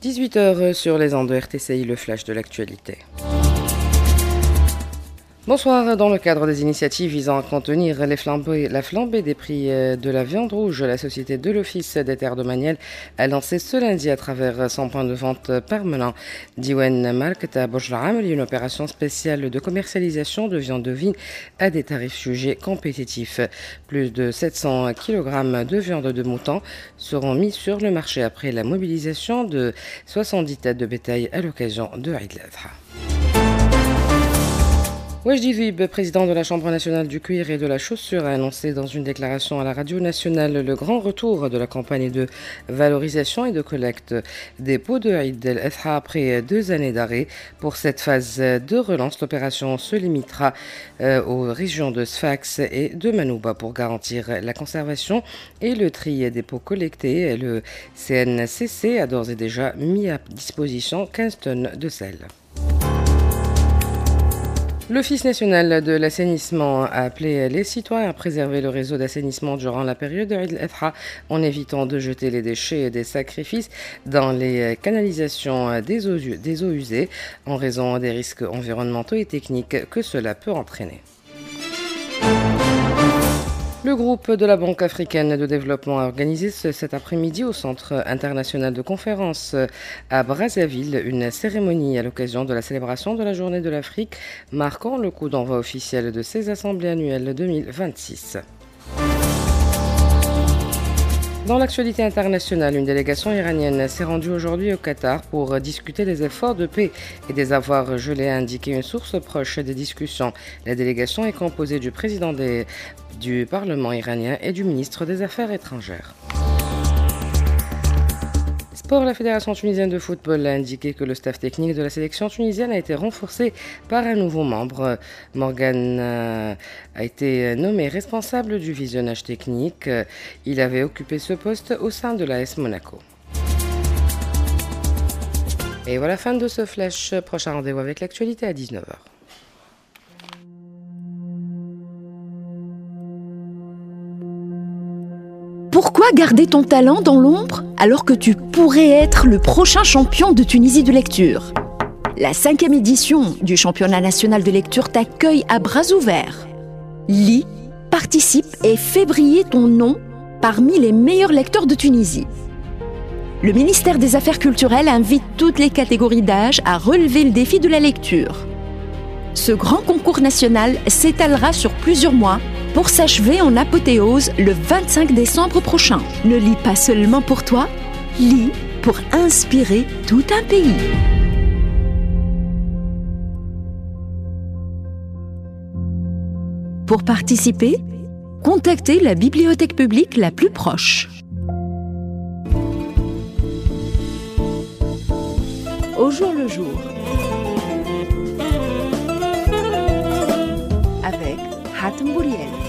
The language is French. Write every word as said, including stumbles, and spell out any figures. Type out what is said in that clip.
dix-huit heures sur les ondes de R T C I, le flash de l'actualité. Bonsoir. Dans le cadre des initiatives visant à contenir les flambées, la flambée des prix de la viande rouge, la société de l'Office des terres domaniales a lancé ce lundi à travers son point de vente permanent Diwan Market à Bojraam une opération spéciale de commercialisation de viande bovine à des tarifs jugés compétitifs. Plus de sept cents kilogrammes de viande de mouton seront mis sur le marché après la mobilisation de soixante-dix têtes de bétail à l'occasion de Eid al-Adha. Wajdi Vib, président de la Chambre nationale du cuir et de la chaussure, a annoncé dans une déclaration à la radio nationale le grand retour de la campagne de valorisation et de collecte des pots de Eid al-Adha après deux années d'arrêt. Pour cette phase de relance, l'opération se limitera euh, aux régions de Sfax et de Manouba pour garantir la conservation et le tri des pots collectés. Le C N C C a d'ores et déjà mis à disposition quinze tonnes de sel. L'Office national de l'assainissement a appelé les citoyens à préserver le réseau d'assainissement durant la période de Eid al-Adha en évitant de jeter les déchets et des sacrifices dans les canalisations des eaux, des eaux usées en raison des risques environnementaux et techniques que cela peut entraîner. Le groupe de la Banque africaine de développement a organisé cet après-midi au Centre international de conférences à Brazzaville une cérémonie à l'occasion de la célébration de la Journée de l'Afrique, marquant le coup d'envoi officiel de ces assemblées annuelles deux mille vingt-six. Dans l'actualité internationale, une délégation iranienne s'est rendue aujourd'hui au Qatar pour discuter des efforts de paix et des avoirs gelés, a indiqué une source proche des discussions. La délégation est composée du président des, du Parlement iranien et du ministre des Affaires étrangères. Sport, la Fédération tunisienne de football a indiqué que le staff technique de la sélection tunisienne a été renforcé par un nouveau membre. Morgan a été nommé responsable du visionnage technique. Il avait occupé ce poste au sein de l'A S Monaco. Et voilà, fin de ce flash. Prochain rendez-vous avec l'actualité à dix-neuf heures. Pourquoi garder ton talent dans l'ombre alors que tu pourrais être le prochain champion de Tunisie de lecture ? La cinquième édition du championnat national de lecture t'accueille à bras ouverts. Lis, participe et fais briller ton nom parmi les meilleurs lecteurs de Tunisie. Le ministère des Affaires culturelles invite toutes les catégories d'âge à relever le défi de la lecture. Ce grand concours national s'étalera sur plusieurs mois pour s'achever en apothéose le vingt-cinq décembre prochain. Ne lis pas seulement pour toi, lis pour inspirer tout un pays. Pour participer, contactez la bibliothèque publique la plus proche. Au jour le jour. avec Hatem Bouriel.